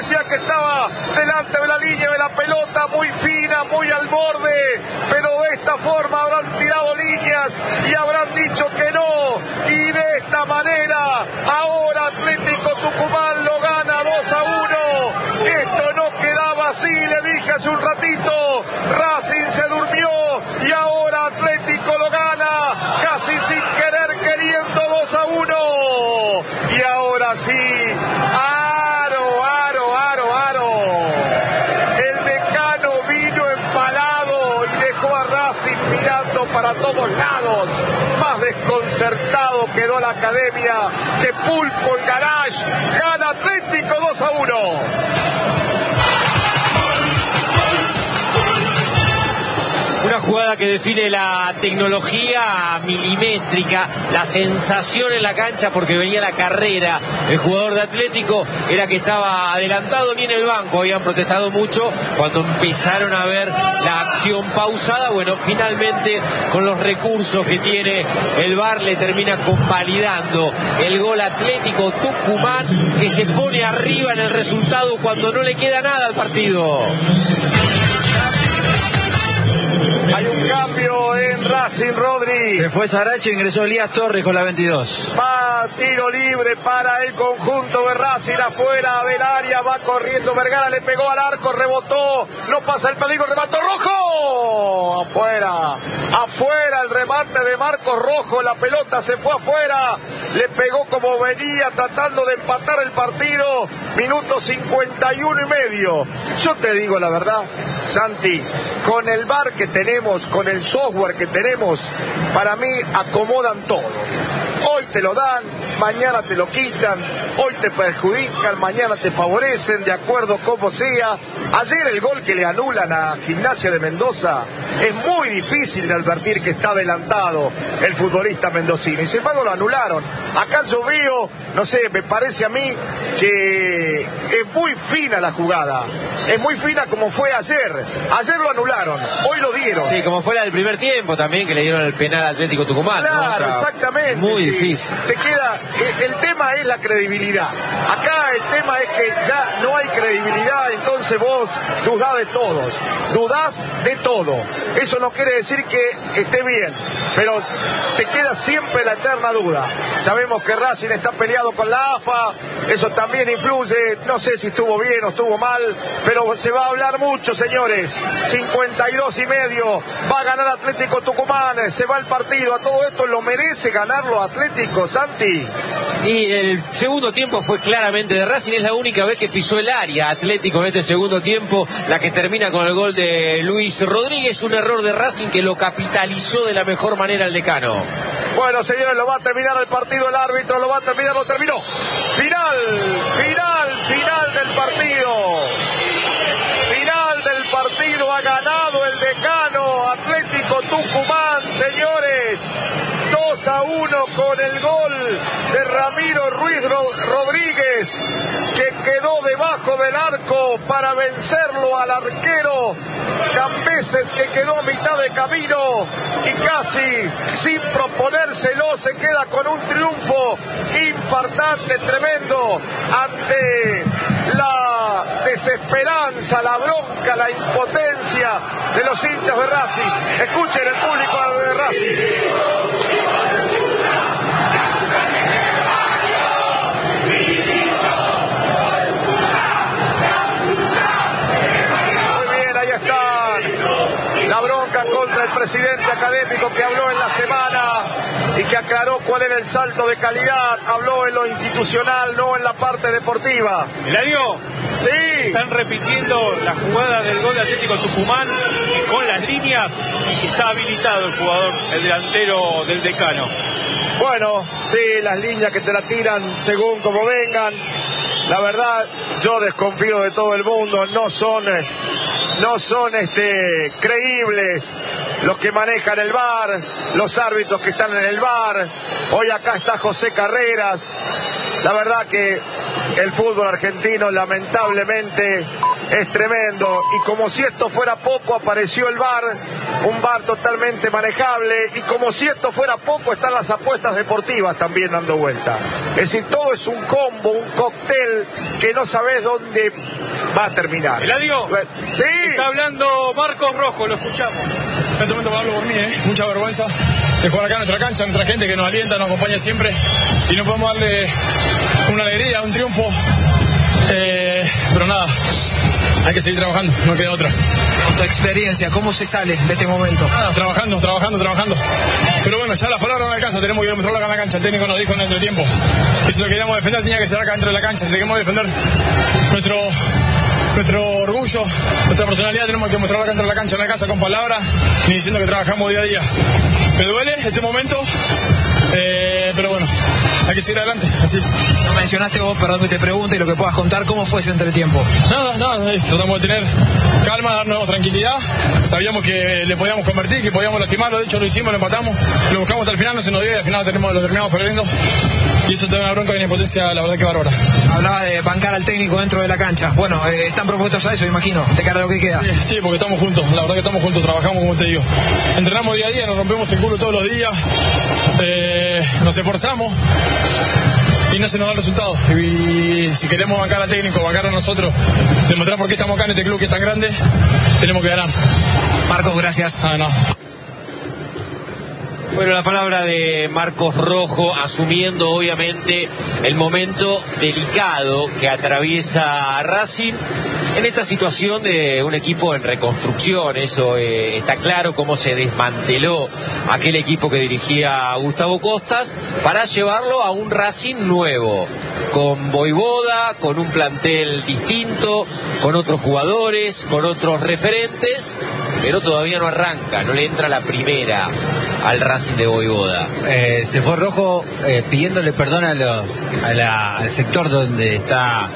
parecía que estaba delante de la línea de la pelota, muy fina, muy al borde, pero de esta forma habrán tirado líneas y habrán dicho que no, y de esta manera ahora Atlético Tucumán lo gana 2-1. Esto no quedaba así, le dije hace un ratito, Racing se durmió y ahora Atlético lo gana casi sin querer queriendo 2-1. Y ahora sí, el decano vino empalado y dejó a Racing mirando para todos lados. Más desconcertado quedó la academia que Pulpo en Garage. Gana Atlético 2-1. Una jugada que define la tecnología milimétrica, la sensación en la cancha, porque venía la carrera. El jugador de Atlético era que estaba adelantado ni en el banco, habían protestado mucho cuando empezaron a ver la acción pausada. Bueno, finalmente con los recursos que tiene el VAR le termina convalidando el gol Atlético Tucumán, que se pone arriba en el resultado cuando no le queda nada al partido. Hay un cambio en Racing, Rodri. Se fue Saracho, ingresó Elías Torres con la 22. Va tiro libre para el conjunto de Racing afuera del área. Va corriendo Vergara, le pegó al arco, rebotó. No pasa el peligro, remató Rojo. Afuera el remate de Marcos Rojo. La pelota se fue afuera. Le pegó como venía tratando de empatar el partido. Minuto 51 y medio. Yo te digo la verdad, Santi, con el VAR que tenemos, con el software que tenemos, para mí acomodan todo. Hoy te lo dan, mañana te lo quitan, hoy te perjudican, mañana te favorecen, de acuerdo como sea. Ayer el gol que le anulan a Gimnasia de Mendoza, es muy difícil de advertir que está adelantado el futbolista mendocino, y sin embargo lo anularon. Acá yo veo, no sé, me parece a mí que es muy fina la jugada, es muy fina como fue ayer. Ayer lo anularon, hoy lo dieron. Sí, como fue la del primer tiempo también, que le dieron el penal al Atlético Tucumán. Claro, ¿no? Exactamente. Muy sí. difícil. Te queda, el tema es la credibilidad. Acá el tema es que ya no hay credibilidad, entonces vos dudás de todos, dudás de todo. Eso no quiere decir que esté bien, pero te queda siempre la eterna duda. Sabemos que Racing está peleado con la AFA, eso también influye, no sé si estuvo bien o estuvo mal, pero se va a hablar mucho, señores. 52 y medio, va a ganar Atlético Tucumán, se va el partido. A todo esto lo merece ganarlo Atlético, Santi. Y el segundo tiempo fue claramente de Racing, es la única vez que pisó el área Atlético en este segundo tiempo, la que termina con el gol de Luis Rodríguez, un error de Racing que lo capitalizó de la mejor manera el decano. Bueno, señores, lo va a terminar el partido, el árbitro lo va a terminar, lo terminó. Final del partido. Final del partido, ha ganado el decano Atlético Tucumán, señores. 2-1 con el gol de Ramiro Ruiz Rodríguez, que quedó debajo del arco para vencerlo al arquero Cambeses, que quedó a mitad de camino y casi sin proponérselo se queda con un triunfo infartante, tremendo, ante la desesperanza, la bronca, la impotencia de los hinchas de Racing. Escuchen el público de Racing. La bronca contra el presidente académico que habló en la semana y que aclaró cuál era el salto de calidad. Habló en lo institucional, no en la parte deportiva. ¿Eladio? Sí. Están repitiendo la jugada del gol de Atlético Tucumán con las líneas y está habilitado el jugador, el delantero del decano. Bueno, sí, las líneas que te la tiran según como vengan. La verdad, yo desconfío de todo el mundo, no son creíbles los que manejan el VAR, los árbitros que están en el VAR. Hoy acá está José Carreras. La verdad que el fútbol argentino lamentablemente es tremendo, y como si esto fuera poco apareció el VAR, un VAR totalmente manejable, y como si esto fuera poco están las apuestas deportivas también dando vuelta. Es decir, todo es un combo, un cóctel que no sabes dónde va a terminar. Eladio, sí. Está hablando Marcos Rojo, lo escuchamos. En este momento hablo por mí, mucha vergüenza de jugar acá en nuestra cancha, nuestra gente que nos alienta, nos acompaña siempre, y no podemos darle una alegría, un triunfo, pero nada, hay que seguir trabajando, no queda otra. Con tu experiencia, ¿cómo se sale de este momento? Nada, trabajando, pero bueno, ya las palabras no alcanzan, tenemos que demostrarlo acá en la cancha. El técnico nos dijo en el entretiempo que si lo queríamos defender tenía que ser acá dentro de la cancha. Si queremos defender nuestro orgullo, nuestra personalidad, tenemos que mostrarlo acá dentro de la cancha, en la casa, con palabras, ni diciendo que trabajamos día a día. Me duele este momento, pero bueno, hay que seguir adelante, así. No mencionaste vos, perdón que te pregunte, y lo que puedas contar, ¿cómo fue ese entretiempo? Nada, tratamos de tener calma, darnos tranquilidad. Sabíamos que le podíamos convertir, que podíamos lastimarlo, de hecho lo hicimos, lo empatamos, lo buscamos hasta el final, no se nos dio y al final lo terminamos perdiendo. Y eso te da una bronca y una impotencia, la verdad que bárbara. Hablaba de bancar al técnico dentro de la cancha. Bueno, están propuestos a eso, imagino, de cara a lo que queda. Sí, porque estamos juntos, la verdad que estamos juntos, trabajamos como te digo. Entrenamos día a día, nos rompemos el culo todos los días, nos esforzamos y no se nos da el resultado. Y si queremos bancar al técnico, bancar a nosotros, demostrar por qué estamos acá en este club que es tan grande, tenemos que ganar. Marcos, gracias. No. Bueno, la palabra de Marcos Rojo, asumiendo obviamente el momento delicado que atraviesa Racing en esta situación de un equipo en reconstrucción. Eso está claro, cómo se desmanteló aquel equipo que dirigía Gustavo Costas para llevarlo a un Racing nuevo, con Voivoda, con un plantel distinto, con otros jugadores, con otros referentes, pero todavía no arranca, no le entra la primera al Racing de Voivoda. Se fue Rojo pidiéndole perdón al sector donde está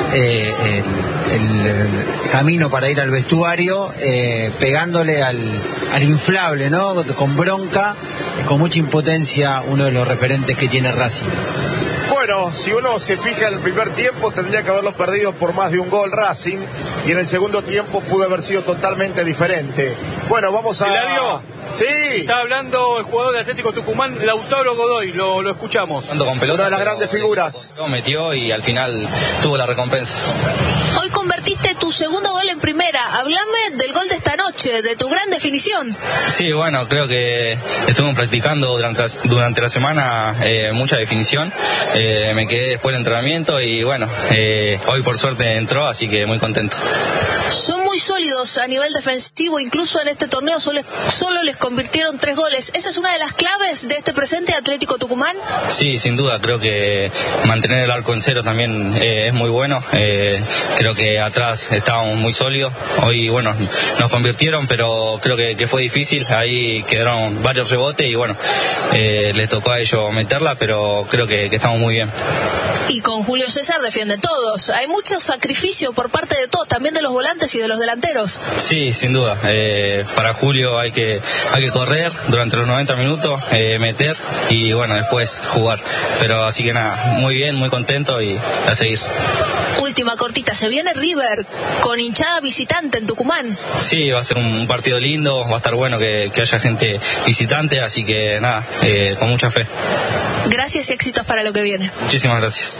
el camino para ir al vestuario, pegándole al inflable, ¿no? Con bronca, con mucha impotencia, uno de los referentes que tiene Racing. Bueno, si uno se fija en el primer tiempo, tendría que haberlo perdido por más de un gol Racing, y en el segundo tiempo pudo haber sido totalmente diferente. Bueno, vamos a... Eladio. Sí. Está hablando el jugador de Atlético Tucumán, Lautaro Godoy, lo escuchamos. Con pelota, una de las grandes figuras. Metió y al final tuvo la recompensa. Hoy convertiste tu segundo gol en primera. Háblame del gol de esta noche, de tu gran definición. Sí, bueno, creo que estuvimos practicando durante la semana mucha definición. Me quedé después del entrenamiento y bueno, hoy por suerte entró, así que muy contento. Son muy sólidos a nivel defensivo, incluso en este torneo solo les convirtieron 3 goles. ¿Esa es una de las claves de este presente Atlético Tucumán? Sí, sin duda, creo que mantener el arco en cero también es muy bueno. Creo que atrás estábamos muy sólidos. Hoy, bueno, nos convirtieron, pero creo que fue difícil. Ahí quedaron varios rebotes y bueno, les tocó a ellos meterla, pero creo que estamos muy bien. Y con Julio César defienden todos. Hay mucho sacrificio por parte de todos, también de los volantes y de los delanteros. Sí, sin duda. Para Julio hay que correr durante los 90 minutos, meter y bueno, después jugar. Pero así que nada, muy bien, muy contento y a seguir. Última cortita, se viene River con hinchada visitante en Tucumán. Sí, va a ser un partido lindo, va a estar bueno que haya gente visitante, así que nada, con mucha fe. Gracias y éxitos para lo que viene. Muchísimas gracias.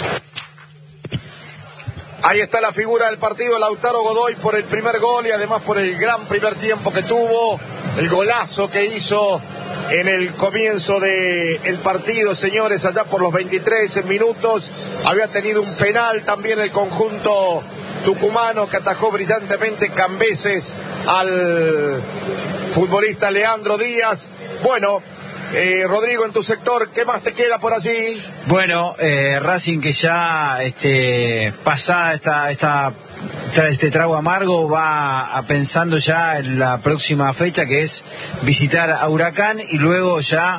Ahí está la figura del partido, Lautaro Godoy, por el primer gol y además por el gran primer tiempo que tuvo, el golazo que hizo en el comienzo del partido, señores, allá por los 23 minutos. Había tenido un penal también el conjunto tucumano que atajó brillantemente Cambeses al futbolista Leandro Díaz. Bueno, Rodrigo, en tu sector, ¿qué más te queda por allí? Bueno, Racing que ya pasada este trago amargo va pensando ya en la próxima fecha, que es visitar a Huracán, y luego ya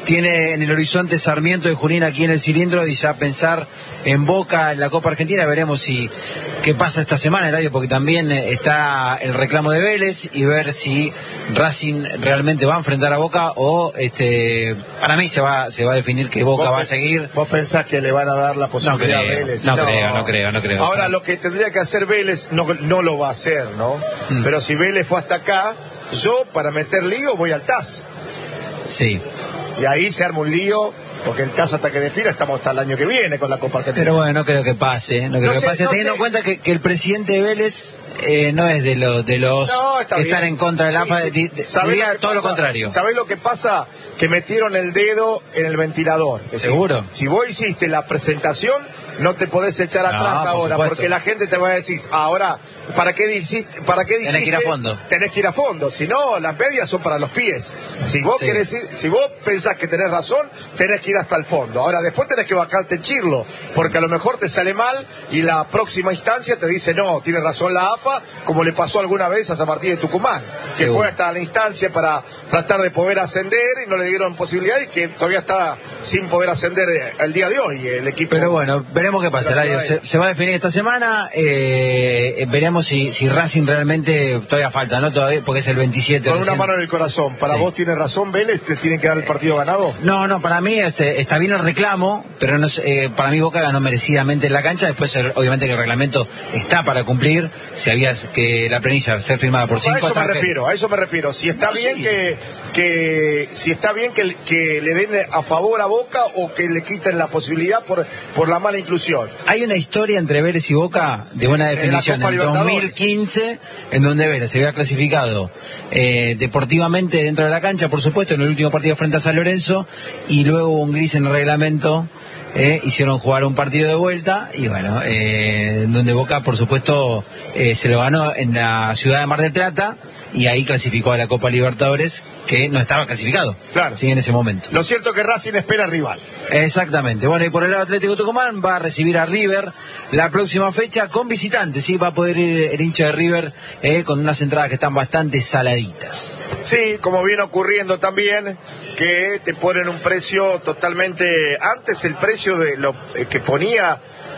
tiene en el horizonte Sarmiento de Junín aquí en el cilindro y ya pensar en Boca en la Copa Argentina. Veremos qué pasa esta semana, Eladio, porque también está el reclamo de Vélez y ver si Racing realmente va a enfrentar a Boca o para mí se va a definir que Boca va a seguir. ¿Vos pensás que le van a dar la posibilidad a Vélez? No creo. Ahora, lo que tendría que hacer Vélez no lo va a hacer, ¿no? Pero si Vélez fue hasta acá, yo para meter lío voy al TAS. Sí. Y ahí se arma un lío, porque el TAS hasta que defina estamos hasta el año que viene con la Copa Argentina. Pero bueno, no creo que pase, teniendo en cuenta que el presidente de Vélez no es de los que están en contra del AFA, diría todo lo contrario. ¿Sabés lo que pasa? Que metieron el dedo en el ventilador. ¿Seguro? Si vos hiciste la presentación, no te podés echar atrás ahora, porque la gente te va a decir, ahora, ¿para qué dijiste? Tenés que ir a fondo. Tenés que ir a fondo, si no, las medias son para los pies. Si vos si vos pensás que tenés razón, tenés que ir hasta el fondo. Ahora, después tenés que bajarte el chirlo, porque a lo mejor te sale mal y la próxima instancia te dice, no, tiene razón la AFA, como le pasó alguna vez a San Martín de Tucumán, que fue hasta la instancia para tratar de poder ascender y no le dieron posibilidad y que todavía está sin poder ascender el día de hoy el equipo. Pero bueno, veremos qué pasa, Eladio. Se va a definir esta semana, veremos si Racing realmente todavía falta, ¿no? Todavía, porque es el 27. Con una mano en el corazón, ¿para vos tiene razón Vélez? ¿Te tiene que dar el partido ganado? No, para mí está bien el reclamo, pero no, para mí Boca ganó merecidamente en la cancha. Después, obviamente, que el reglamento está para cumplir, si había que la planilla ser firmada por 5. A eso me refiero. Si está bien si está bien que le den a favor a Boca o que le quiten la posibilidad por la mala inclusión. Hay una historia entre Vélez y Boca de buena definición en 2015, en donde Vélez se había clasificado deportivamente dentro de la cancha, por supuesto, en el último partido frente a San Lorenzo, y luego hubo un gris en el reglamento. Hicieron jugar un partido de vuelta y bueno, donde Boca por supuesto se lo ganó en la ciudad de Mar del Plata y ahí clasificó a la Copa Libertadores, que no estaba clasificado. Claro. Sí, en ese momento. Lo cierto es que Racing espera rival. Exactamente. Bueno, y por el lado Atlético Tucumán va a recibir a River la próxima fecha con visitantes. Sí, va a poder ir el hincha de River con unas entradas que están bastante saladitas. Sí, como viene ocurriendo también, que te ponen un precio totalmente... Antes el precio de lo que ponía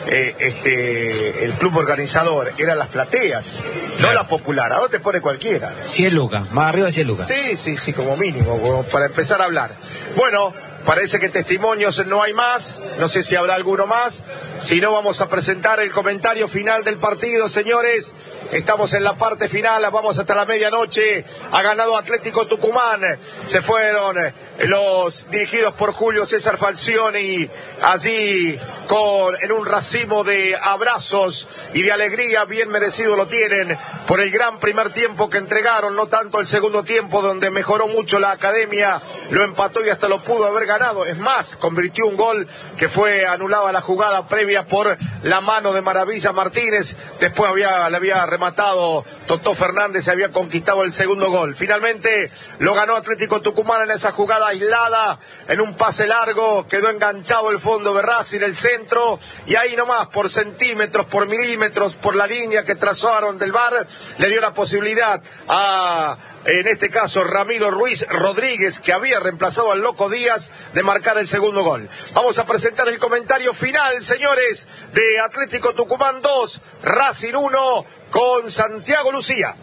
el club organizador eran las plateas, no la popular. Ahora te pone cualquiera. 100 lucas, más arriba de 100 lucas. Sí, como mínimo, como para empezar a hablar. Bueno, parece que testimonios no hay más, no sé si habrá alguno más, si no vamos a presentar el comentario final del partido, señores. Estamos en la parte final, vamos hasta la medianoche. Ha ganado Atlético Tucumán, se fueron los dirigidos por Julio César Falcioni allí en un racimo de abrazos y de alegría, bien merecido lo tienen por el gran primer tiempo que entregaron, no tanto el segundo tiempo donde mejoró mucho la academia, lo empató y hasta lo pudo haber ganado. Es más, convirtió un gol que fue anulada la jugada previa por la mano de Maravilla Martínez, después le había rematado Totó Fernández, había conquistado el segundo gol. Finalmente lo ganó Atlético Tucumán en esa jugada aislada, en un pase largo, quedó enganchado el fondo de Racing, el centro, y ahí nomás, por centímetros, por milímetros, por la línea que trazaron del VAR, le dio la posibilidad a, en este caso, Ramiro Ruiz Rodríguez, que había reemplazado al Loco Díaz, de marcar el segundo gol. Vamos a presentar el comentario final, señores, de Atlético Tucumán 2, Racing 1, con Santiago Lucía.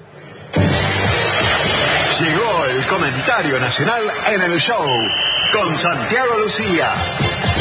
Llegó el comentario nacional en el show con Santiago Lucía.